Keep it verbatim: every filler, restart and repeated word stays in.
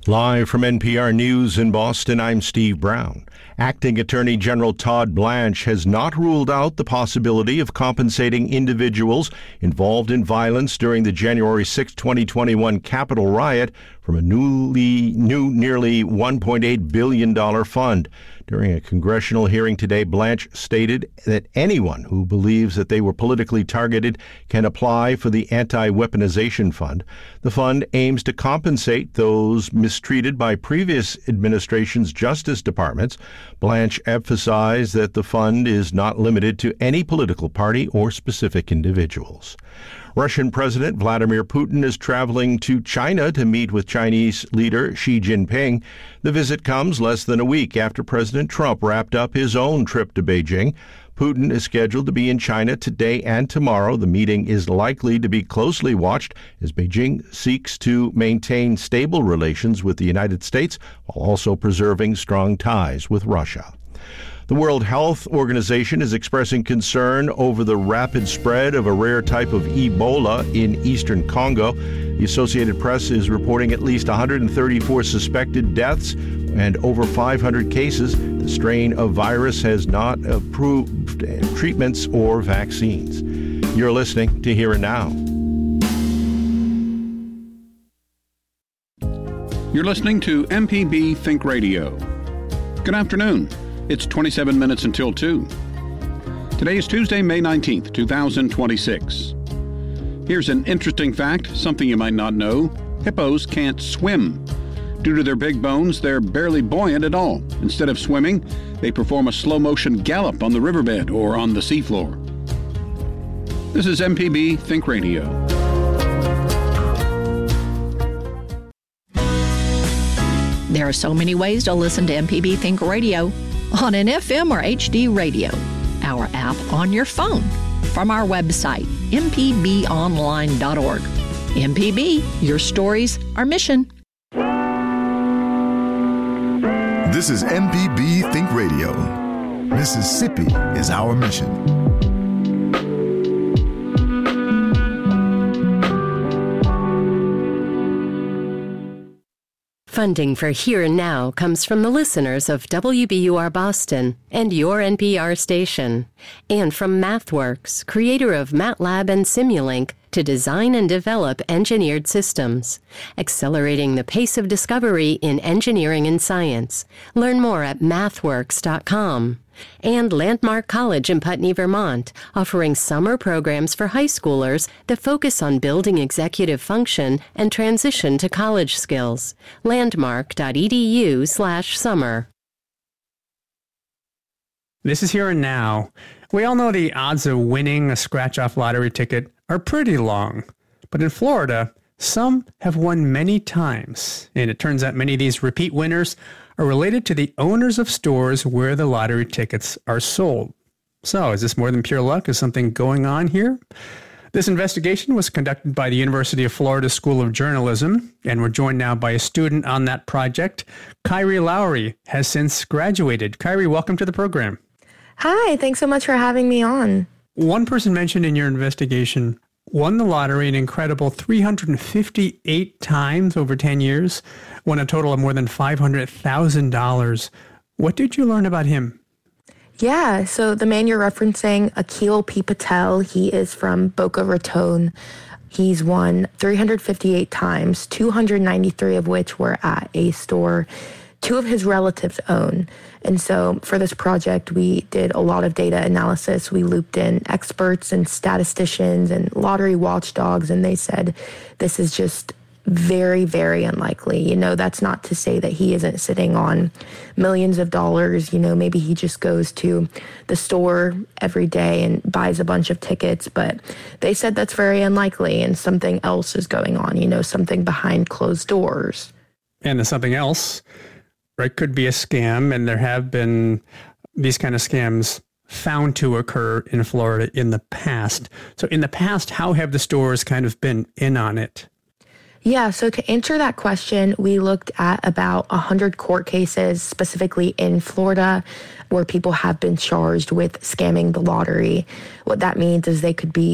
Live from N P R News in Boston, I'm Steve Brown. Acting Attorney General Todd Blanche has not ruled out the possibility of compensating individuals involved in violence during the January sixth, twenty twenty-one Capitol riot from a newly new nearly one point eight billion dollars fund. During a congressional hearing today, Blanche stated that anyone who believes that they were politically targeted can apply for the Anti-Weaponization Fund. The fund aims to compensate those mistreated by previous administrations' justice departments. Blanche emphasized that the fund is not limited to any political party or specific individuals. Russian President Vladimir Putin is traveling to China to meet with Chinese leader Xi Jinping. The visit comes less than a week after President Trump wrapped up his own trip to Beijing. Putin is scheduled to be in China today and tomorrow. The meeting is likely to be closely watched as Beijing seeks to maintain stable relations with the United States while also preserving strong ties with Russia. The World Health Organization is expressing concern over the rapid spread of a rare type of Ebola in eastern Congo. The Associated Press is reporting at least one hundred thirty-four suspected deaths and over five hundred cases. The strain of virus has not approved treatments or vaccines. You're listening to Here and Now. You're listening to M P B Think Radio. Good afternoon. It's twenty-seven minutes until two. Today is Tuesday, May nineteenth, twenty twenty-six. Here's an interesting fact, something you might not know. Hippos can't swim. Due to their big bones, they're barely buoyant at all. Instead of swimming, they perform a slow-motion gallop on the riverbed or on the seafloor. This is M P B Think Radio. There are so many ways to listen to M P B Think Radio. On an F M or H D radio, our app on your phone, from our website, m p b online dot org. M P B, your stories, our mission. This is M P B Think Radio. Mississippi is our mission. Funding for Here and Now comes from the listeners of W B U R Boston and your N P R station, and from MathWorks, creator of MATLAB and Simulink, to design and develop engineered systems, accelerating the pace of discovery in engineering and science. Learn more at mathworks dot com. And Landmark College in Putney, Vermont, offering summer programs for high schoolers that focus on building executive function and transition to college skills. landmark dot e d u slash summer. This is Here and Now. We all know the odds of winning a scratch-off lottery ticket are pretty long. But in Florida, some have won many times. And it turns out many of these repeat winners are related to the owners of stores where the lottery tickets are sold. So, is this more than pure luck? Is something going on here? This investigation was conducted by the University of Florida School of Journalism, and we're joined now by a student on that project. Kyrie Lowry has since graduated. Kyrie, welcome to the program. Hi, thanks so much for having me on. One person mentioned in your investigation won the lottery an incredible three hundred fifty-eight times over ten years, won a total of more than five hundred thousand dollars. What did you learn about him? Yeah, so the man you're referencing, Akil P. Patel, he is from Boca Raton. He's won three hundred fifty-eight times, two hundred ninety-three of which were at a store two of his relatives own. And so for this project, we did a lot of data analysis. We looped in experts and statisticians and lottery watchdogs, and they said this is just very, very unlikely. You know, that's not to say that he isn't sitting on millions of dollars. You know, maybe he just goes to the store every day and buys a bunch of tickets, but they said that's very unlikely and something else is going on, you know, something behind closed doors. And the something else, right, could be a scam, and there have been these kind of scams found to occur in Florida in the past. So in the past, how have the stores kind of been in on it? Yeah, so to answer that question, we looked at about one hundred court cases, specifically in Florida, where people have been charged with scamming the lottery. What that means is they could be